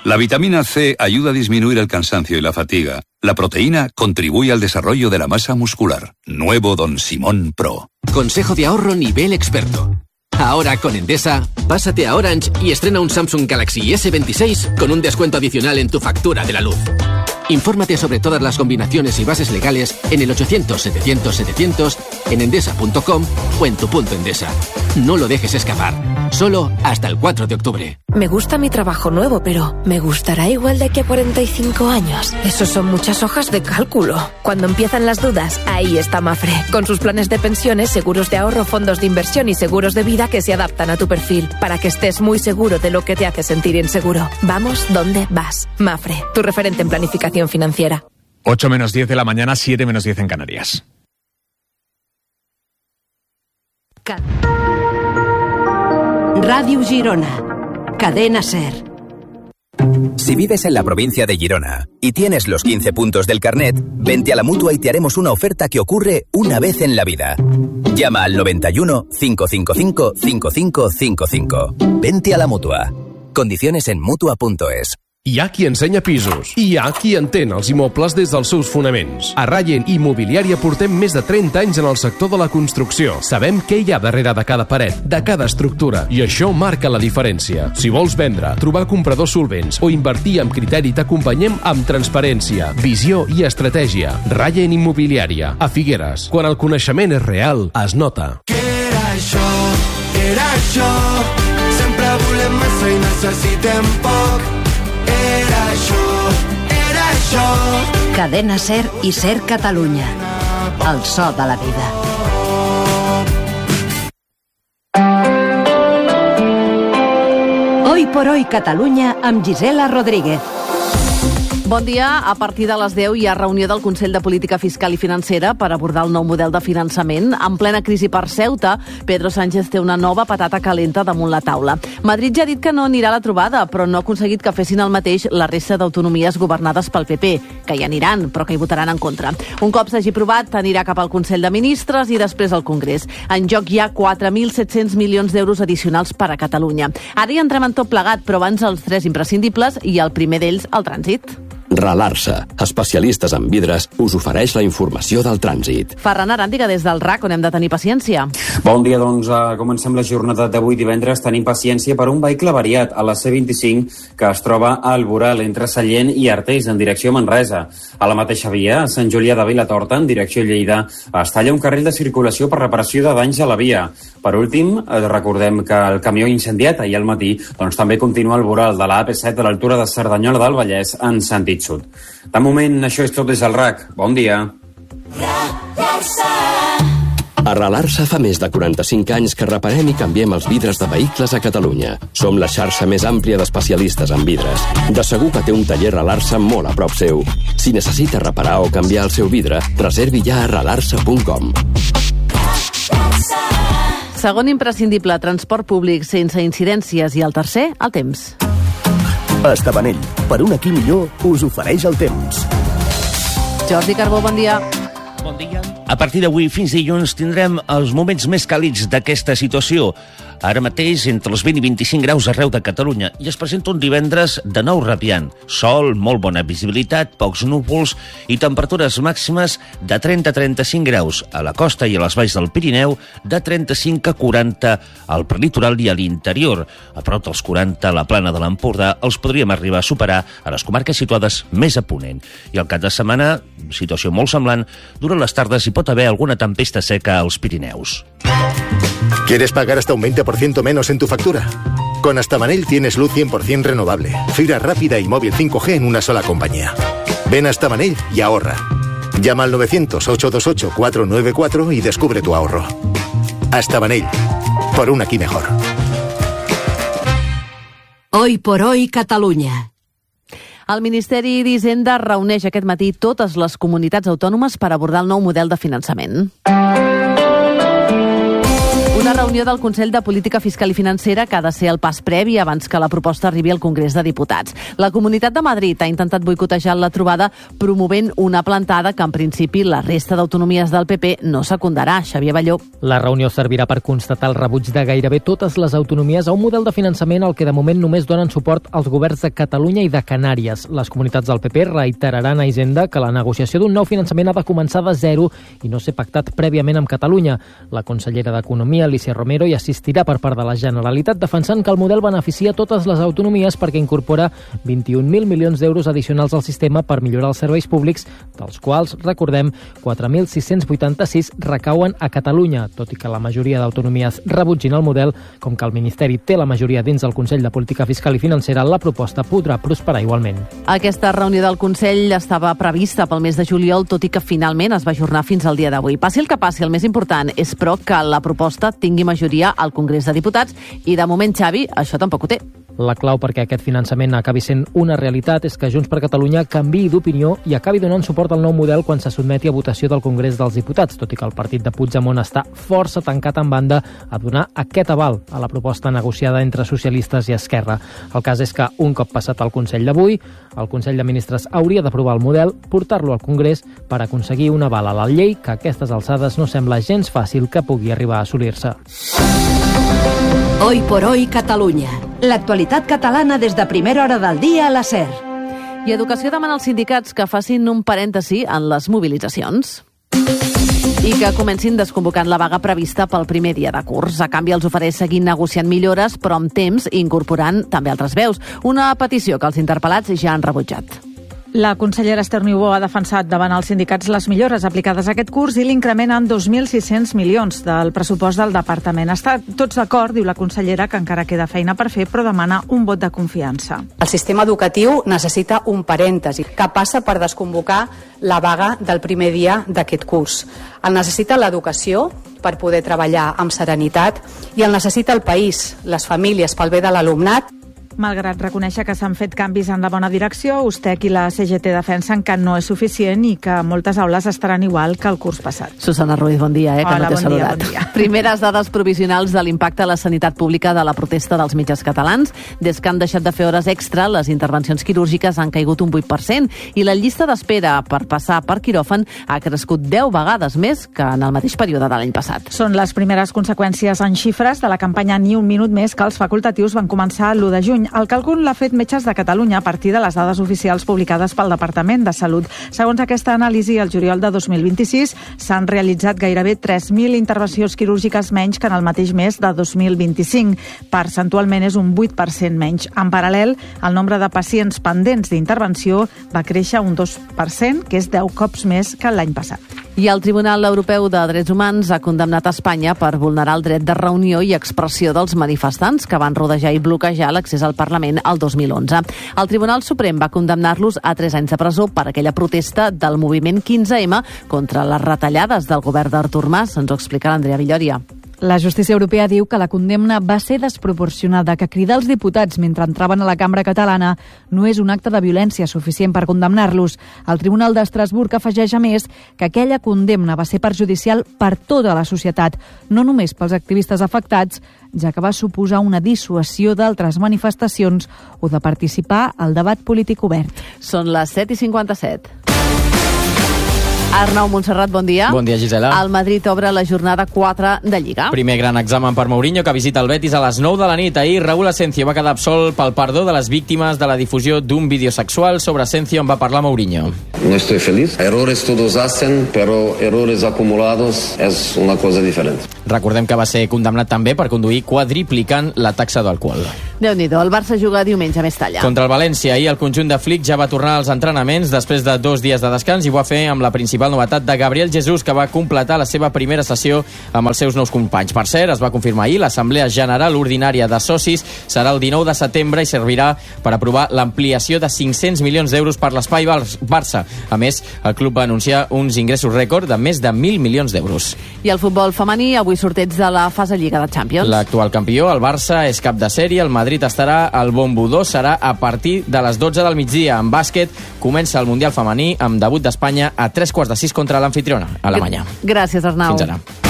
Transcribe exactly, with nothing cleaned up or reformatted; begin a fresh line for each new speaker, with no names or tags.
La vitamina C ayuda a disminuir el cansancio y la fatiga. La proteína contribuye al desarrollo de la masa muscular. Nuevo Don Simón Pro.
Consejo de ahorro nivel experto. Ahora con Endesa, pásate a Orange y estrena un Samsung Galaxy ese veintiséis con un descuento adicional en tu factura de la luz. Infórmate sobre todas las combinaciones y bases legales en el ochocientos setecientos setecientos, en endesa punto com o en tu punto Endesa. No lo dejes escapar. Solo hasta el cuatro de octubre.
Me gusta mi trabajo nuevo, pero ¿me gustará igual de aquí a cuarenta y cinco años? Esos son muchas hojas de cálculo. Cuando empiezan las dudas, ahí está Mafre. Con sus planes de pensiones, seguros de ahorro, fondos de inversión y seguros de vida que se adaptan a tu perfil, para que estés muy seguro de lo que te hace sentir inseguro. Vamos donde vas. Mafre, tu referente en planificación financiera.
ocho menos diez de la mañana, siete menos diez en Canarias.
Radio Girona. Cadena SER.
Si vives en la provincia de Girona y tienes los quince puntos del carnet, vente a la Mutua y te haremos una oferta que ocurre una vez en la vida. Llama al noventa y uno, cinco cinco cinco, cinco cinco cinco cinco. Vente a la Mutua. Condiciones en mutua punto es.
Hi ha qui ensenya pisos i hi ha qui entén els immobles des dels seus fonaments. A Rayen Immobiliària portem més de trenta anys en el sector de la construcció. Sabem què hi ha darrere de cada paret, de cada estructura, i això marca la diferència. Si vols vendre, trobar compradors solvents o invertir amb criteri, t'acompanyem amb transparència, visió i estratègia. Rayen Immobiliària, a Figueres. Quan el coneixement és real, es nota.
Què era això? Era això? Sempre volem massa i necessitem poc. Era això, era això.
Cadena SER i SER Catalunya. El so de la vida. Hoy por hoy Catalunya amb Gisela Rodríguez.
Bon dia. A partir de les deu hi ha reunió del Consell de Política Fiscal i Financera per abordar el nou model de finançament. En plena crisi per Ceuta, Pedro Sánchez té una nova patata calenta damunt la taula. Madrid ja ha dit que no anirà a la trobada, però no ha aconseguit que fessin el mateix la resta d'autonomies governades pel P P, que hi aniran, però que hi votaran en contra. Un cop s'hagi aprovat, anirà cap al Consell de Ministres i després al Congrés. En joc hi ha quatre mil set-cents milions d'euros addicionals per a Catalunya. Ara hi entrem en tot plegat, però abans els tres imprescindibles i el primer d'ells, el trànsit.
Ralarsa, especialistes en vidres, us ofereix la informació del trànsit.
Ferran Aràndiga, des del R A C, on hem de tenir paciència.
Bon dia, doncs uh, comencem la jornada d'avui divendres. Tenim paciència per un vehicle variat a la C vint-i-cinc que es troba al voral entre Sallent i Artés en direcció Manresa. A la mateixa via, a Sant Julià de Vilatorta, en direcció Lleida, es talla un carril de circulació per reparació de danys a la via. Per últim, eh, recordem que el camió incendiat ahir al matí doncs, també continua al voral de la A P set a l'altura de Cerdanyola del Vallès en sentit sud. De moment, això és tot des del R A C. Bon dia.
A Ralarsa fa més de quaranta-cinc anys que reparem i canviem els vidres de vehicles a Catalunya. Som la xarxa més àmplia d'especialistes en vidres. De segur que té un taller Ralarsa molt a prop seu. Si necessita reparar o canviar el seu vidre, reservi ja a ralarsa punt com.
Segon imprescindible, transport públic sense incidències, i el tercer, el temps.
Estabanell, per un aquí millor, us ofereix el temps.
Jordi Carbó, bon dia.
Bon dia. A partir d'avui fins dilluns tindrem els moments més càlids d'aquesta situació. Ara mateix, entre els vint i vint-i-cinc graus arreu de Catalunya, i es presenta un divendres de nou radiant. Sol, molt bona visibilitat, pocs núvols i temperatures màximes de trenta a trenta-cinc graus a la costa i a les valls del Pirineu, de trenta-cinc a quaranta al prelitoral i a l'interior. A prop dels quaranta a la plana de l'Empordà els podríem arribar a superar a les comarques situades més a ponent. I al cap de setmana, situació molt semblant, durant les tardes hi pot haver alguna tempesta seca als Pirineus.
¿Quieres pagar hasta un veinte por ciento menos en tu factura? Con Astabanell tienes luz cien por ciento renovable, fibra rápida y móvil cinco G en una sola compañía. Ven a Astabanell y ahorra. Llama al novecientos, ochocientos veintiocho, cuatrocientos noventa y cuatro y descubre tu ahorro. Astabanell, por un aquí mejor.
Hoy por hoy Catalunya.
El Ministeri d'Hisenda reuneix aquest matí totes les comunitats autònomes per abordar el nou model de finançament. Una reunió del Consell de Política Fiscal i Financera que ha de ser el pas previ abans que la proposta arribi al Congrés de Diputats. La Comunitat de Madrid ha intentat boicotejar la trobada promovent una plantada que en principi la resta d'autonomies del P P no secundarà. Xavier Balló.
La reunió servirà per constatar el rebuig de gairebé totes les autonomies a un model de finançament al que de moment només donen suport els governs de Catalunya i de Canàries. Les comunitats del P P reiteraran a Hisenda que la negociació d'un nou finançament ha de començar de zero i no ser pactat prèviament amb Catalunya. La consellera d'Economia, Alicia Romero, hi assistirà per part de la Generalitat defensant que el model beneficia totes les autonomies perquè incorpora vint-i-un mil milions d'euros addicionals al sistema per millorar els serveis públics, dels quals, recordem, quatre mil sis-cents vuitanta-sis recauen a Catalunya, tot i que la majoria d'autonomies rebutgin el model, com que el Ministeri té la majoria dins del Consell de Política Fiscal i Financera, la proposta podrà prosperar igualment.
Aquesta reunió del Consell estava prevista pel mes de juliol, tot i que finalment es va ajornar fins al dia d'avui. Passi el que passi, el més important és, però, que la proposta tingui majoria al Congrés de Diputats i, de moment, Xavi, això tampoc ho té.
La clau perquè aquest finançament acabi sent una realitat és que Junts per Catalunya canviï d'opinió i acabi donant suport al nou model quan se sotmeti a votació del Congrés dels Diputats, tot i que el partit de Puigdemont està força tancat en banda a donar aquest aval a la proposta negociada entre socialistes i Esquerra. El cas és que, un cop passat el Consell d'avui, el Consell de Ministres hauria d'aprovar el model, portar-lo al Congrés per aconseguir un aval a la llei que a aquestes alçades no sembla gens fàcil que pugui arribar a assolir-se.
Hoy por hoy Catalunya. L'actualitat catalana des de primera hora del dia a la SER.
I Educació demana als sindicats que facin un parèntesi en les mobilitzacions i que comencin desconvocant la vaga prevista pel primer dia de curs. A canvi, els ofereix seguir negociant millores, però amb temps, incorporant també altres veus. Una petició que els interpel·lats ja han rebutjat.
La consellera Esther Niubó ha defensat davant els sindicats les millores aplicades a aquest curs i l'increment en dos mil sis-cents milions del pressupost del departament. Està tots d'acord, diu la consellera, que encara queda feina per fer, però demana un vot de confiança.
El sistema educatiu necessita un parèntesi que passa per desconvocar la vaga del primer dia d'aquest curs. El necessita l'educació per poder treballar amb serenitat i el necessita el país, les famílies, pel bé de l'alumnat.
Malgrat reconèixer que s'han fet canvis en la bona direcció, USTEC i la C G T defensen que no és suficient i que moltes aules estaran igual que el curs passat.
Susana Ruiz, bon dia, eh, que
Hola,
no t'he
bon
saludat.
Dia, bon dia.
Primeres dades provisionals de l'impacte a la sanitat pública de la protesta dels metges catalans. Des que han deixat de fer hores extra, les intervencions quirúrgiques han caigut un vuit per cent i la llista d'espera per passar per quiròfan ha crescut deu vegades més que en el mateix període de l'any passat.
Són les primeres conseqüències en xifres de la campanya Ni un minut més que els facultatius van començar l'u de juny. El càlcul l'ha fet Metges de Catalunya a partir de les dades oficials publicades pel Departament de Salut. Segons aquesta anàlisi, el juliol de dos mil vint-i-sis s'han realitzat gairebé tres mil intervencions quirúrgiques menys que en el mateix mes de dos mil vint-i-cinc. Percentualment és un vuit per cent menys. En paral·lel, el nombre de pacients pendents d'intervenció va créixer un dos per cent, que és deu cops més que l'any passat.
I el Tribunal Europeu de Drets Humans ha condemnat Espanya per vulnerar el dret de reunió i expressió dels manifestants que van rodejar i bloquejar l'accés al Parlament el dos mil onze. El Tribunal Suprem va condemnar-los a tres anys de presó per aquella protesta del moviment quinze ema contra les retallades del govern d'Artur Mas. Ens ho explica l'Andrea Villoria.
La justícia europea diu que la condemna va ser desproporcionada, que cridar els diputats mentre entraven a la cambra catalana no és un acte de violència suficient per condemnar-los. El Tribunal d'Estrasburg afegeix a més que aquella condemna va ser perjudicial per tota la societat, no només pels activistes afectats, ja que va suposar una dissuasió d'altres manifestacions o de participar al debat polític obert.
Són les set i cinquanta-set. Arnau Montserrat, bon dia.
Bon dia, Gisela.
El Madrid obre la jornada quatre de Lliga.
Primer gran examen per Mourinho, que visita el Betis a les nou de la nit. Ahir, Raúl Asensio va quedar absolt pel perdó de les víctimes de la difusió d'un vídeo sexual. Sobre Asensio en va parlar Mourinho.
No estoy feliz. Errores todos hacen, pero errores acumulados es una cosa diferente.
Recordem que va ser condemnat també per conduir quadriplicant la taxa d'alcohol.
Déu-n'hi-do, el Barça juga diumenge a Mestalla.
Contra el València, ahir el conjunt de Flick ja va tornar als entrenaments després de dos dies de descans i ho va fer amb la principal novetat de Gabriel Jesús, que va completar la seva primera sessió amb els seus nous companys. Per cert, es va confirmar ahir, l'Assemblea General Ordinària de Socis serà el dinou de setembre i servirà per aprovar l'ampliació de cinc-cents milions d'euros per l'Espai Barça. A més, el club va anunciar uns ingressos rècord de més de mil milions d'euros.
I el futbol femení, avui sorteig de la fase Lliga de Champions.
L'actual campió, el Barça, és cap de sèrie, el Madrid estarà al bombo dos, serà a partir de les dotze del migdia. En bàsquet comença el Mundial femení amb debut d'Espanya a tres quarts de sis contra l'amfitriona, Alemanya.
Gràcies, Arnau.
Fins ara.